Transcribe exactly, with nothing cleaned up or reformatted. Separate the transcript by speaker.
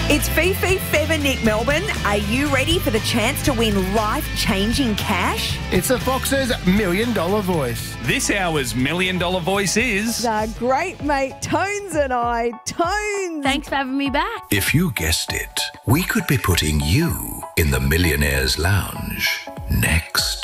Speaker 1: It's Fifi, Fev and Nick Melbourne. Are you ready for the chance to win life-changing cash?
Speaker 2: It's the Fox's Million Dollar Voice.
Speaker 3: This hour's Million Dollar Voice is...
Speaker 1: The great mate Tones and I. Tones!
Speaker 4: Thanks for having me back.
Speaker 5: If you guessed it, we could be putting you in the Millionaire's Lounge next.